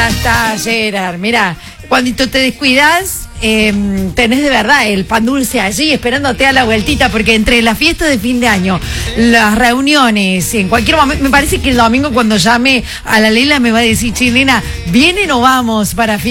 Ya está, Gerard. Mira, cuando te descuidas, tenés de verdad el pan dulce allí esperándote a la vueltita, porque entre las fiestas de fin de año, las reuniones, en cualquier momento, me parece que el domingo cuando llame a la Lela me va a decir, chilena, ¿vienen o vamos para fiesta?